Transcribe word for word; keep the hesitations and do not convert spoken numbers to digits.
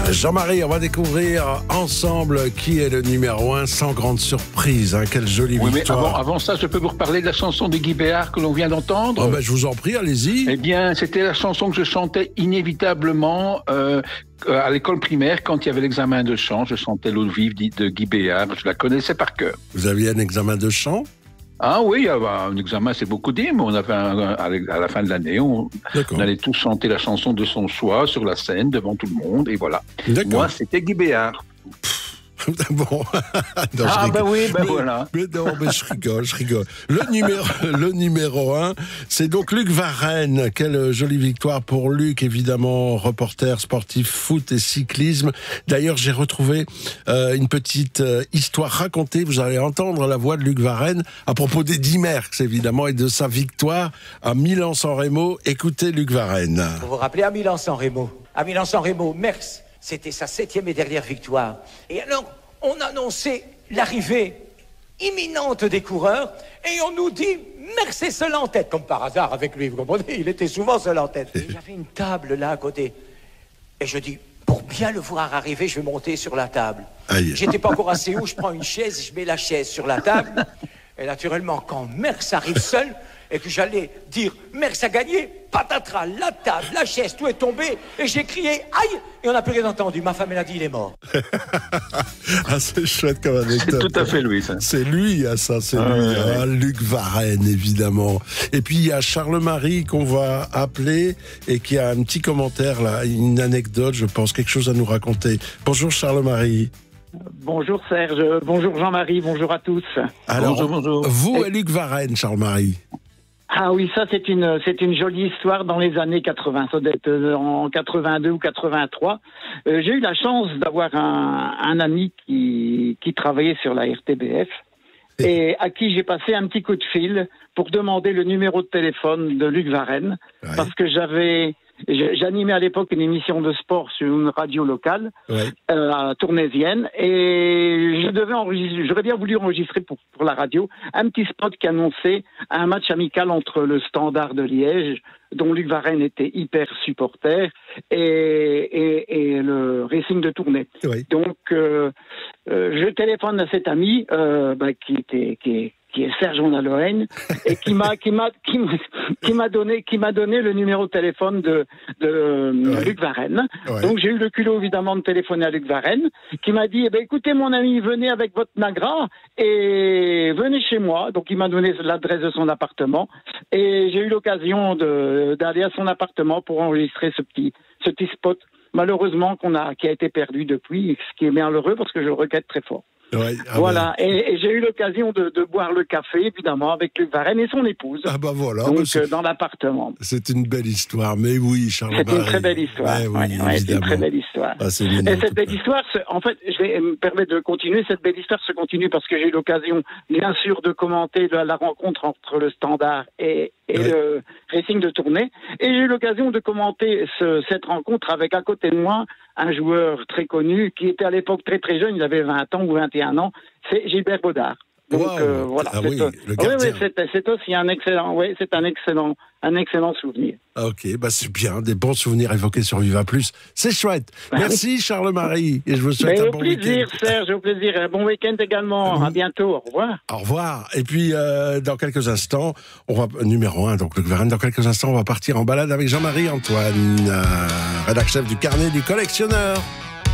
Jean-Marie, on va découvrir ensemble qui est le numéro un, sans grande surprise. Hein. Quelle jolie oui, victoire. Mais avant, avant ça, je peux vous reparler de la chanson de Guy Béard que l'on vient d'entendre. Oh ben, je vous en prie, allez-y. Eh bien, c'était la chanson que je chantais inévitablement euh, à l'école primaire quand il y avait l'examen de chant. Je chantais L'eau vive de Guy Béard. Je la connaissais par cœur. Vous aviez un examen de chant? Ah oui, un examen, c'est beaucoup dit, mais on avait un, à la fin de l'année, on, on allait tous chanter la chanson de son choix sur la scène devant tout le monde, et voilà. Moi, c'était Guy Béard. Bon. Non, ah ben oui, ben mais, voilà. Mais non, mais je rigole, je rigole. Le numéro, le numéro un, c'est donc Luc Varenne. Quelle jolie victoire pour Luc, évidemment, reporter sportif, foot et cyclisme. D'ailleurs, j'ai retrouvé euh, une petite euh, histoire racontée. Vous allez entendre la voix de Luc Varenne à propos d'Eddy Merckx, évidemment, et de sa victoire à Milan-San Remo. Écoutez Luc Varenne. Vous vous rappelez à Milan-San Remo, à Milan-San Remo, Merckx. C'était sa septième et dernière victoire. Et alors, on annonçait l'arrivée imminente des coureurs et on nous dit Merckx est seul en tête, comme par hasard avec lui, vous comprenez, il était souvent seul en tête. Et j'avais une table là à côté. Et je dis, pour bien le voir arriver, je vais monter sur la table. Aïe. J'étais pas encore assez haut, je prends une chaise, je mets la chaise sur la table. Et naturellement, quand Merckx arrive seul, et que j'allais dire Merckx a gagné, patatras, la table, la chaise, tout est tombé, et j'ai crié aïe, et on n'a plus rien entendu. Ma femme, elle a dit il est mort. Ah, c'est chouette comme anecdote. C'est tout à fait lui, ça. C'est lui, ah, ça, c'est ah, lui. ouais, Ah, ouais. Luc Varenne, évidemment. Et puis, il y a Charles-Marie qu'on va appeler et qui a un petit commentaire, là, une anecdote, je pense, quelque chose à nous raconter. Bonjour Charles-Marie. Bonjour Serge, bonjour Jean-Marie, bonjour à tous. Alors, bonjour, bonjour. Vous et Luc Varenne, Charles-Marie. Ah oui, ça c'est une c'est une jolie histoire dans les années quatre-vingts, ça doit être en quatre-vingt-deux ou quatre-vingt-trois. Euh, j'ai eu la chance d'avoir un, un ami qui qui travaillait sur la R T B F et à qui j'ai passé un petit coup de fil pour demander le numéro de téléphone de Luc Varenne, ouais. Parce que j'avais J'animais à l'époque une émission de sport sur une radio locale, ouais. euh, tournaisienne, et je devais enregistrer, j'aurais bien voulu enregistrer pour, pour la radio un petit spot qui annonçait un match amical entre le Standard de Liège, dont Luc Varenne était hyper supporter, et, et, et le Racing de Tournai. Ouais. Donc, euh, euh, je téléphone à cet ami euh, bah, qui était qui est qui est Serge Lorraine, et qui m'a qui m'a qui m'a qui m'a donné qui m'a donné le numéro de téléphone de de ouais. Luc Varenne. Ouais. Donc j'ai eu le culot évidemment de téléphoner à Luc Varenne, qui m'a dit eh ben écoutez mon ami, venez avec votre Nagra et venez chez moi. Donc il m'a donné l'adresse de son appartement et j'ai eu l'occasion de d'aller à son appartement pour enregistrer ce petit ce petit spot. Malheureusement qu'on a qui a été perdu depuis, ce qui est malheureux parce que je le regrette très fort. Ouais, ah voilà, ben... et, et j'ai eu l'occasion de, de boire le café, évidemment, avec Luc Varenne et son épouse. Ah bah voilà. Donc, bah euh, dans l'appartement. C'est une belle histoire, mais oui, Charles C'est Barry. une très belle histoire. Ouais, oui, ouais, c'est une très belle histoire. Ah, c'est et cette belle histoire, en fait, je vais me permettre de continuer. Cette belle histoire se continue parce que j'ai eu l'occasion, bien sûr, de commenter la, la rencontre entre le Standard et, et ouais. le Racing de Tournai. Et j'ai eu l'occasion de commenter ce, cette rencontre avec à côté de moi un joueur très connu qui était à l'époque très très jeune, il avait vingt ans ou vingt et un ans, c'est Gilbert Baudard. Donc wow. euh, voilà, ah c'est, oui, le oui, oui, c'est, c'est aussi un excellent, oui, c'est un excellent, un excellent souvenir. Ok, bah c'est bien, des bons souvenirs évoqués sur Viva Plus, c'est chouette. Merci Charles-Marie et je vous souhaite Mais un au bon plaisir, week-end. Serge, au plaisir, un bon week-end également. À bientôt, au revoir. Au revoir. Et puis euh, dans quelques instants, on va numéro un, donc Luc Varenne. Dans quelques instants, on va partir en balade avec Jean-Marie Antoine, euh, rédacteur chef du Carnet du collectionneur.